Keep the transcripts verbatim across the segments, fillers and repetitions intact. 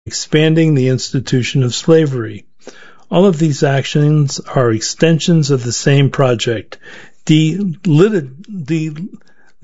expanding the institution of slavery. All of these actions are extensions of the same project, delegitimizing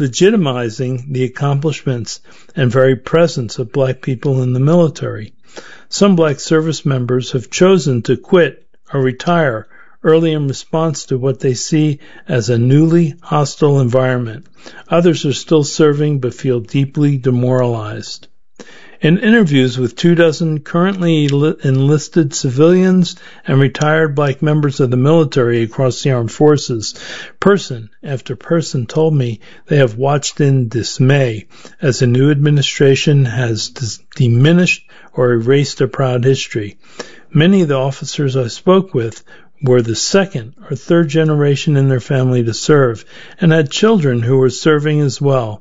the accomplishments and very presence of black people in the military. Some black service members have chosen to quit or retire early in response to what they see as a newly hostile environment. Others are still serving but feel deeply demoralized. In interviews with two dozen currently enlisted civilians and retired black members of the military across the armed forces, person after person told me they have watched in dismay as the new administration has dis- diminished or erased a proud history. Many of the officers I spoke with were the second or third generation in their family to serve and had children who were serving as well.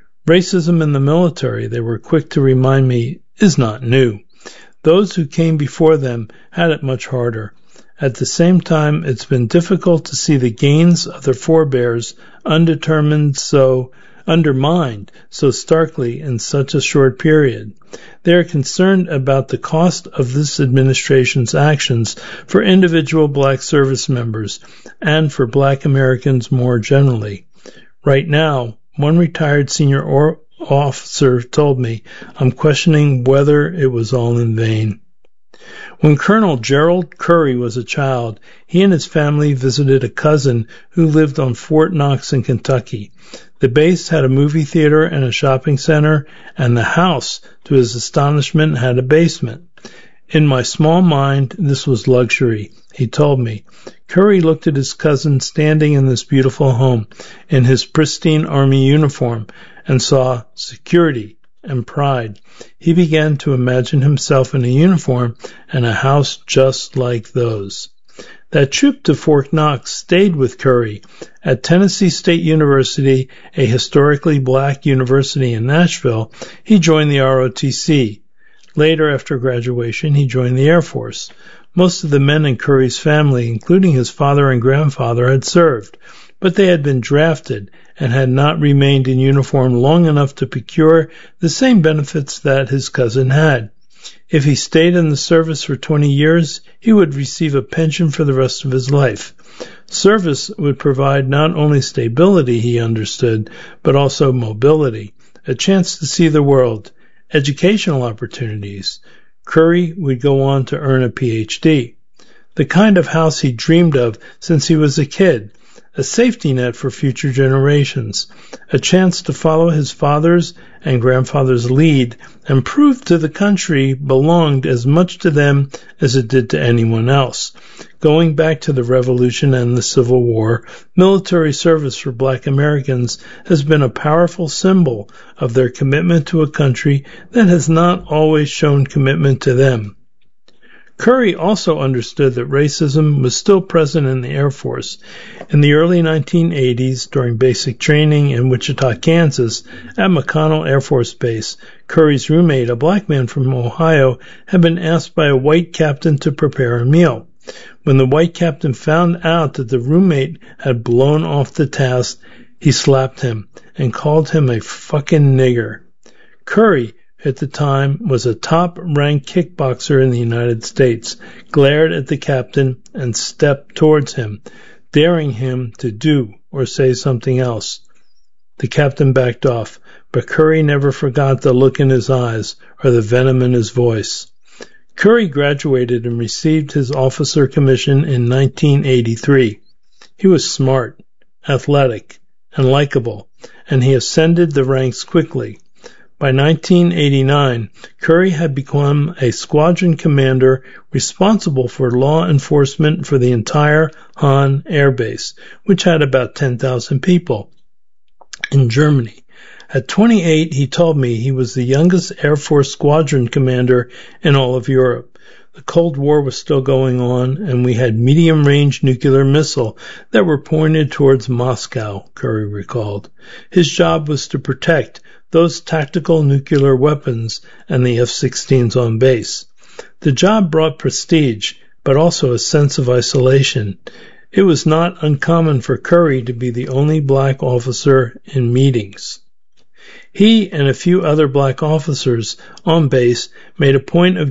Racism in the military, they were quick to remind me, is not new. Those who came before them had it much harder. At the same time, it's been difficult to see the gains of their forebears undetermined so undermined so starkly in such a short period. They are concerned about the cost of this administration's actions for individual black service members and for black Americans more generally. Right now, one retired senior or officer told me, I'm questioning whether it was all in vain. When Colonel Gerald Curry was a child, he and his family visited a cousin who lived on Fort Knox in Kentucky. The base had a movie theater and a shopping center, and the house, to his astonishment, had a basement. In my small mind, this was luxury, he told me. Curry looked at his cousin standing in this beautiful home in his pristine army uniform and saw security and pride. He began to imagine himself in a uniform and a house just like those. That trip to Fort Knox stayed with Curry. At Tennessee State University, a historically black university in Nashville, he joined the R O T C. Later, after graduation, he joined the Air Force. Most of the men in Curry's family, including his father and grandfather, had served, but they had been drafted and had not remained in uniform long enough to procure the same benefits that his cousin had. If he stayed in the service for twenty years, he would receive a pension for the rest of his life. Service would provide not only stability, he understood, but also mobility, a chance to see the world, educational opportunities. Curry would go on to earn a P H D. The kind of house he dreamed of since he was a kid, a safety net for future generations, a chance to follow his father's and grandfather's lead and prove to the country belonged as much to them as it did to anyone else. Going back to the Revolution and the Civil War, military service for black Americans has been a powerful symbol of their commitment to a country that has not always shown commitment to them. Curry also understood that racism was still present in the Air Force. In the early nineteen eighties, during basic training in Wichita, Kansas, at McConnell Air Force Base, Curry's roommate, a black man from Ohio, had been asked by a white captain to prepare a meal. When the white captain found out that the roommate had blown off the task, he slapped him and called him a fucking nigger. Curry, at the time, was a top-ranked kickboxer in the United States, glared at the captain and stepped towards him, daring him to do or say something else. The captain backed off, but Curry never forgot the look in his eyes or the venom in his voice. Curry graduated and received his officer commission in nineteen eighty-three. He was smart, athletic, and likable, and he ascended the ranks quickly. By nineteen eighty-nine, Curry had become a squadron commander responsible for law enforcement for the entire Hahn Air Base, which had about ten thousand people, in Germany. At twenty-eight, he told me he was the youngest Air Force squadron commander in all of Europe. The Cold War was still going on, and we had medium-range nuclear missiles that were pointed towards Moscow, Curry recalled. His job was to protect those tactical nuclear weapons and the F sixteens on base. The job brought prestige, but also a sense of isolation. It was not uncommon for Curry to be the only black officer in meetings. He and a few other black officers on base made a point of